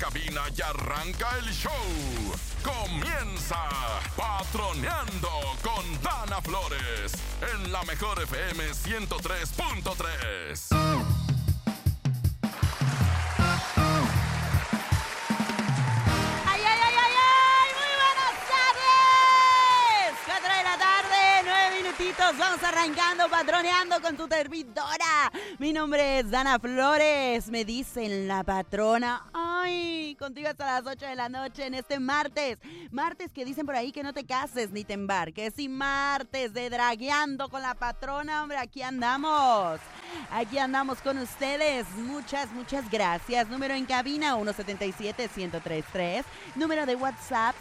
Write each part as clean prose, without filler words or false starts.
cabina y arranca el show. Comienza Patroneando con Dana Flores en la Mejor FM 103.3. Vamos arrancando, patroneando con tu servidora. Mi nombre es Dana Flores. Me dicen la patrona. Ay, contigo hasta las 8 de la noche en este martes. Martes que dicen por ahí que no te cases ni te embarques. Y martes de dragueando con la patrona. Hombre, aquí andamos. Aquí andamos con ustedes. Muchas gracias. Número en cabina 177-1033. Número de WhatsApp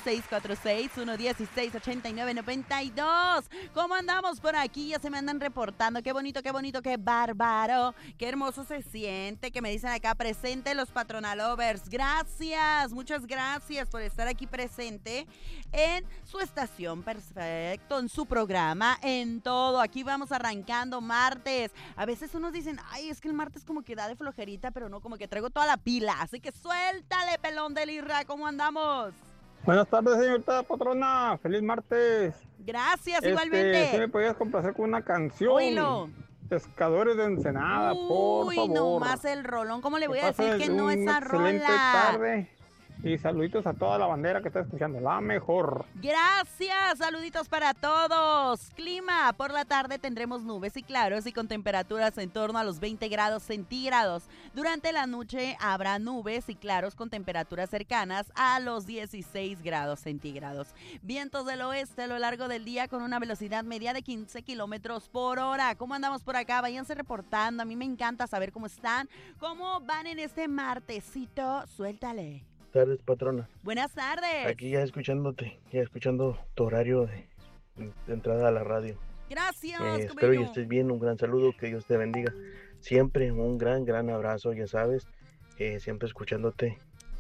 646-116-8992. ¿Cómo andamos por aquí? Ya se me andan reportando. Qué bonito, qué bárbaro. Qué hermoso se siente. Que me dicen acá presente los patronalovers. Gracias, muchas gracias por estar aquí presente en su estación perfecto, en su programa, en todo. Aquí vamos arrancando martes. A veces unos dicen, ay, es que el martes como que da de flojerita, pero no, como que traigo toda la pila. Así que suéltale, pelón de lirra. ¿Cómo andamos? Buenas tardes, señorita patrona. Feliz martes. Gracias, igualmente. ¿Sí me podías complacer con una canción? Oílo. Pescadores de Ensenada, por favor. Uy, nomás el rolón. ¿Cómo le voy a decir que no esa rola? Excelente tarde. Y saluditos a toda la bandera que está escuchando, la mejor. Gracias, saluditos para todos. Clima, por la tarde tendremos nubes y claros y con temperaturas en torno a los 20 grados centígrados. Durante la noche habrá nubes y claros con temperaturas cercanas a los 16 grados centígrados. Vientos del oeste a lo largo del día con una velocidad media de 15 kilómetros por hora. ¿Cómo andamos por acá? Váyanse reportando. A mí me encanta saber cómo están, cómo van en este martesito. Suéltale. Tardes, patrona. Buenas tardes. Aquí ya escuchándote, ya escuchando tu horario de entrada a la radio. Gracias. Espero que estés bien, un gran saludo, que Dios te bendiga. Siempre un gran abrazo, ya sabes, siempre escuchándote.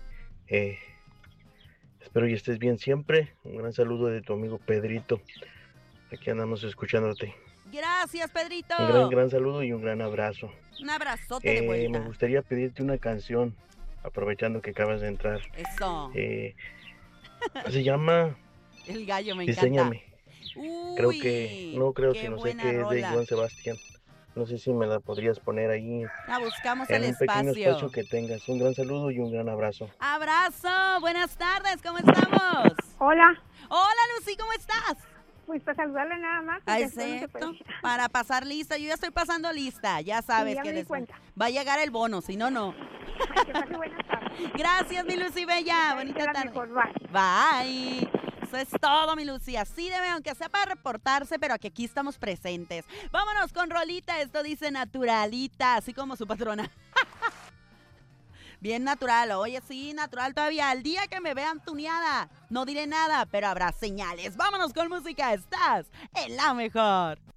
Espero que estés bien siempre. Un gran saludo de tu amigo Pedrito. Aquí andamos escuchándote. Gracias, Pedrito. Un gran saludo y un gran abrazo. Un abrazote de vuelta. Me gustaría pedirte una canción, aprovechando que acabas de entrar. Eso. Se llama El gallo, me encanta. Diséñame. Uy, creo que no sé qué es de Juan Sebastián. No sé si me la podrías poner ahí. La buscamos en el un pequeño espacio. espacio que tengas. Un gran saludo y un gran abrazo. Abrazo. Buenas tardes, ¿cómo estamos? Hola. Hola, Lucy, ¿cómo estás? Pues para saludarle nada más. Exacto. Para pasar lista. Yo ya estoy pasando lista. Ya sabes ya que me di cuenta. Va a llegar el bono, si no, no. Ay, que pase buenas tardes. Gracias, mi Lucy Bella. Bonita tarde. Mejor, bye. Bye. Eso es todo, mi Lucy. Así debe, aunque sea para reportarse, pero que aquí estamos presentes. Vámonos con rolita. Esto dice naturalita, así como su patrona. Bien natural. Oye, sí, natural todavía. El día que me vean tuneada, no diré nada, pero habrá señales. Vámonos con música. Estás en la mejor.